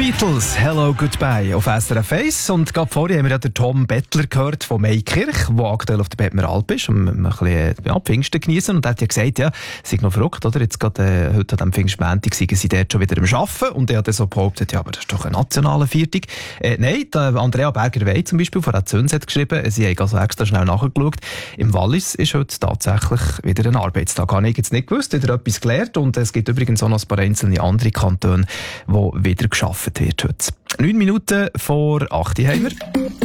Beatles, Hello Goodbye auf SRF 1. Und gerade vorher haben wir ja den Tom Bettler gehört von Maykirch, der aktuell auf der Bettmer Alp ist und ein bisschen Pfingsten genießen. Und er hat ja gesagt, ja, es ist noch verrückt, oder? Jetzt gerade heute an dem Pfingstmontag seien sie dort schon wieder am Arbeiten. Und er hat dann so behauptet, ja, aber das ist doch ein nationaler Viertag. Nein, Andrea Berger-Wey zum Beispiel von Züns hat geschrieben, sie haben also extra schnell nachgeschaut. Im Wallis ist heute tatsächlich wieder ein Arbeitstag. Habe ich jetzt nicht gewusst, wieder etwas gelernt. Und es gibt übrigens auch noch ein paar einzelne andere Kantone, wo wieder gearbeitet wird heute. 9 Minuten vor 8 Uhr haben wir.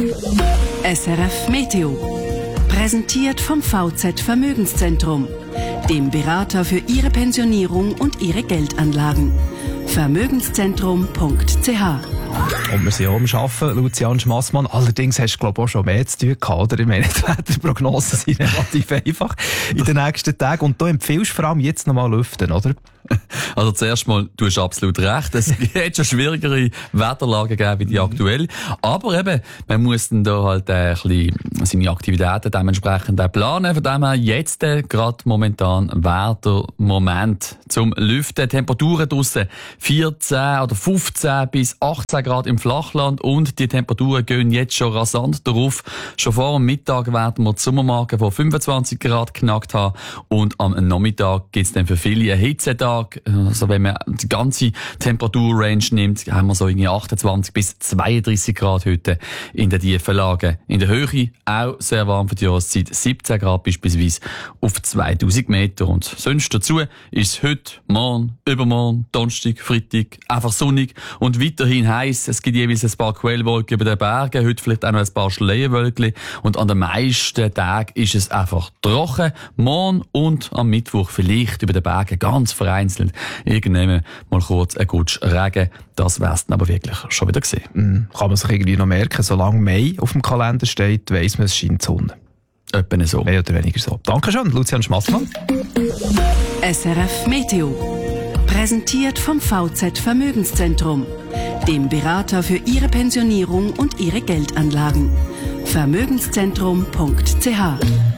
SRF Meteo. Präsentiert vom VZ Vermögenszentrum, dem Berater für Ihre Pensionierung und Ihre Geldanlagen. Vermögenszentrum.ch. Und wir sind auch am Arbeiten, Lucian Schmassmann. Allerdings hast du, glaube ich, auch schon mehr zu tun gehabt, oder? Ich meine, die Wetterprognosen sind relativ einfach in den nächsten Tagen. Und du empfiehlst vor allem jetzt nochmal lüften, oder? Also zuerst mal, du hast absolut recht. Es hätte schon schwierigere Wetterlagen gegeben wie die aktuell. Aber eben, man muss dann da halt ein bisschen seine Aktivitäten dementsprechend auch planen. Von dem her jetzt gerade momentan wäre der Moment zum Lüften. Temperaturen draussen 14 oder 15 bis 18 Grad im Flachland und die Temperaturen gehen jetzt schon rasant darauf. Schon vor dem Mittag werden wir die Sommermarke von 25 Grad knackt haben und am Nachmittag gibt es dann für viele einen Hitzetag. Also wenn man die ganze Temperaturrange nimmt, haben wir so irgendwie 28 bis 32 Grad heute in den tiefen Lagen. In der Höhe auch sehr warm für die Jahreszeit, 17 Grad beispielsweise auf 2000 Meter. Und sonst dazu ist es heute, morgen, übermorgen, Donnerstag, Freitag einfach sonnig und weiterhin heiß. Es gibt jeweils ein paar Quellwolken über den Bergen, heute vielleicht auch noch ein paar Schleierwölkchen. Und an den meisten Tagen ist es einfach trocken. Morgen und am Mittwoch vielleicht über den Bergen ganz vereinzelt irgendwann mal kurz ein Gutsch Regen. Das wär's dann aber wirklich schon wieder gesehen. Kann man sich irgendwie noch merken, solange Mai auf dem Kalender steht, weiss man, es scheint die Sonne. Etwa so. Mehr oder weniger so. Dankeschön, Lucian Schmassmann. SRF Meteo. Präsentiert vom VZ Vermögenszentrum, dem Berater für Ihre Pensionierung und Ihre Geldanlagen. Vermögenszentrum.ch.